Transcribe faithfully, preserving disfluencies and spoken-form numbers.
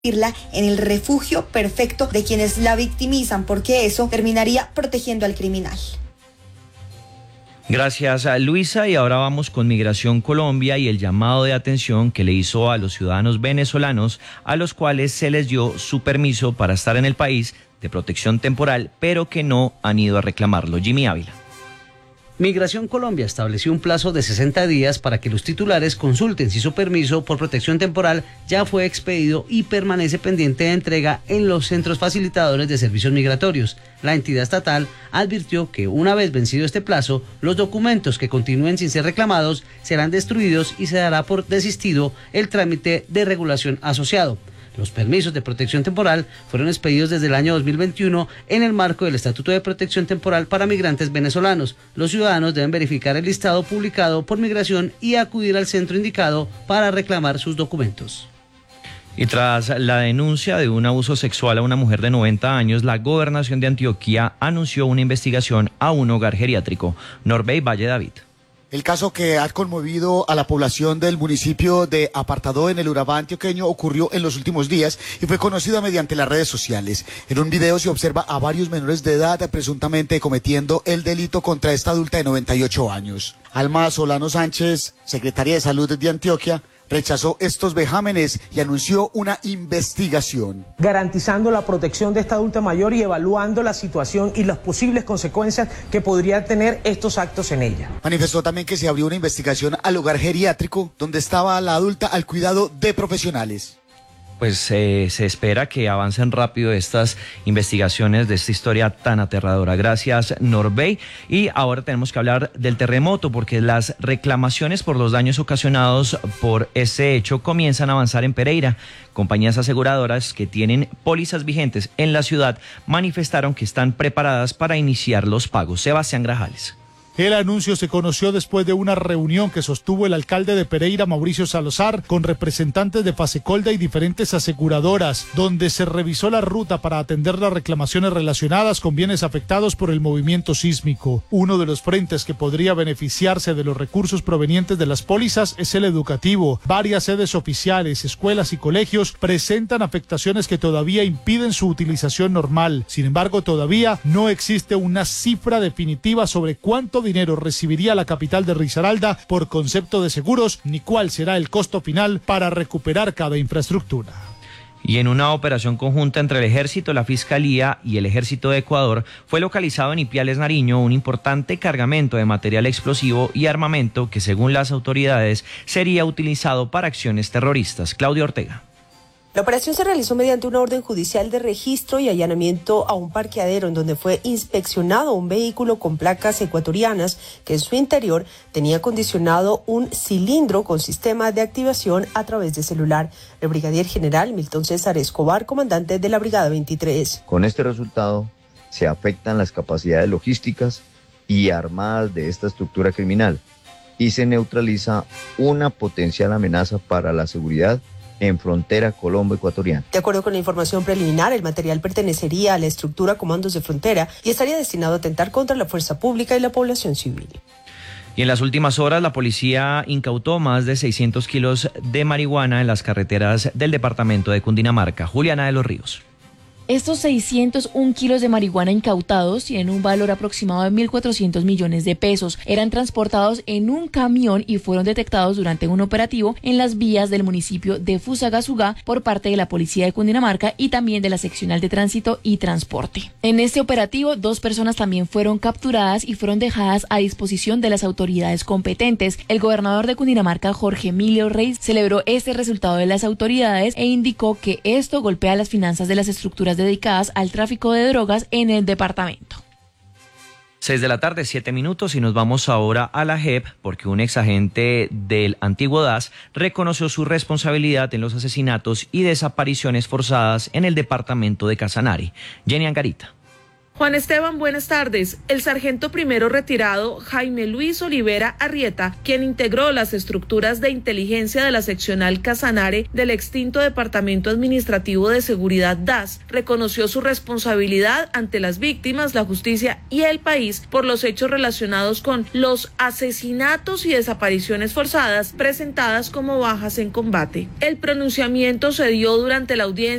en el refugio perfecto de quienes la victimizan, porque eso terminaría protegiendo al criminal. Gracias a Luisa, y ahora vamos con Migración Colombia y el llamado de atención que le hizo a los ciudadanos venezolanos a los cuales se les dio su permiso para estar en el país de protección temporal, pero que no han ido a reclamarlo. Jimmy Ávila. Migración Colombia estableció un plazo de sesenta días para que los titulares consulten si su permiso por protección temporal ya fue expedido y permanece pendiente de entrega en los centros facilitadores de servicios migratorios. La entidad estatal advirtió que una vez vencido este plazo, los documentos que continúen sin ser reclamados serán destruidos y se dará por desistido el trámite de regulación asociado. Los permisos de protección temporal fueron expedidos desde el año dos mil veintiuno en el marco del Estatuto de Protección Temporal para Migrantes Venezolanos. Los ciudadanos deben verificar el listado publicado por Migración y acudir al centro indicado para reclamar sus documentos. Y tras la denuncia de un abuso sexual a una mujer de noventa años, la Gobernación de Antioquia anunció una investigación a un hogar geriátrico. Norbey Valle David. El caso que ha conmovido a la población del municipio de Apartadó en el Urabá antioqueño ocurrió en los últimos días y fue conocido mediante las redes sociales. En un video se observa a varios menores de edad presuntamente cometiendo el delito contra esta adulta de noventa y ocho años. Alma Solano Sánchez, secretaria de Salud de Antioquia, rechazó estos vejámenes y anunció una investigación. Garantizando la protección de esta adulta mayor y evaluando la situación y las posibles consecuencias que podrían tener estos actos en ella. Manifestó también que se abrió una investigación al hogar geriátrico donde estaba la adulta al cuidado de profesionales. Pues eh, se espera que avancen rápido estas investigaciones de esta historia tan aterradora. Gracias, Norbey. Y ahora tenemos que hablar del terremoto, porque las reclamaciones por los daños ocasionados por ese hecho comienzan a avanzar en Pereira. Compañías aseguradoras que tienen pólizas vigentes en la ciudad manifestaron que están preparadas para iniciar los pagos. Sebastián Grajales. El anuncio se conoció después de una reunión que sostuvo el alcalde de Pereira, Mauricio Salazar, con representantes de Fasecolda y diferentes aseguradoras, donde se revisó la ruta para atender las reclamaciones relacionadas con bienes afectados por el movimiento sísmico. Uno de los frentes que podría beneficiarse de los recursos provenientes de las pólizas es el educativo. Varias sedes oficiales, escuelas y colegios presentan afectaciones que todavía impiden su utilización normal. Sin embargo, todavía no existe una cifra definitiva sobre cuánto dinero recibiría la capital de Risaralda por concepto de seguros, ni cuál será el costo final para recuperar cada infraestructura. Y en una operación conjunta entre el Ejército, la Fiscalía y el Ejército de Ecuador, fue localizado en Ipiales, Nariño, un importante cargamento de material explosivo y armamento que, según las autoridades, sería utilizado para acciones terroristas. Claudia Ortega. La operación se realizó mediante una orden judicial de registro y allanamiento a un parqueadero en donde fue inspeccionado un vehículo con placas ecuatorianas que en su interior tenía acondicionado un cilindro con sistema de activación a través de celular. El brigadier general Milton César Escobar, comandante de la Brigada veintitrés. Con este resultado se afectan las capacidades logísticas y armadas de esta estructura criminal y se neutraliza una potencial amenaza para la seguridad en frontera colombo-ecuatoriana. De acuerdo con la información preliminar, el material pertenecería a la estructura Comandos de Frontera y estaría destinado a atentar contra la fuerza pública y la población civil. Y en las últimas horas, la policía incautó más de seiscientos kilos de marihuana en las carreteras del departamento de Cundinamarca. Juliana de los Ríos. Estos seiscientos un kilos de marihuana incautados tienen un valor aproximado de mil cuatrocientos millones de pesos. Eran transportados en un camión y fueron detectados durante un operativo en las vías del municipio de Fusagasugá por parte de la Policía de Cundinamarca y también de la Seccional de Tránsito y Transporte. En este operativo, dos personas también fueron capturadas y fueron dejadas a disposición de las autoridades competentes. El gobernador de Cundinamarca, Jorge Emilio Rey, celebró este resultado de las autoridades e indicó que esto golpea las finanzas de las estructuras de dedicadas al tráfico de drogas en el departamento. Seis de la tarde, siete minutos, y nos vamos ahora a la J E P porque un exagente del antiguo D A S reconoció su responsabilidad en los asesinatos y desapariciones forzadas en el departamento de Casanare. Jenny Angarita. Juan Esteban, buenas tardes. El sargento primero retirado Jaime Luis Olivera Arrieta, quien integró las estructuras de inteligencia de la seccional Casanare del extinto Departamento Administrativo de Seguridad D A S, reconoció su responsabilidad ante las víctimas, la justicia y el país por los hechos relacionados con los asesinatos y desapariciones forzadas presentadas como bajas en combate. El pronunciamiento se dio durante la audiencia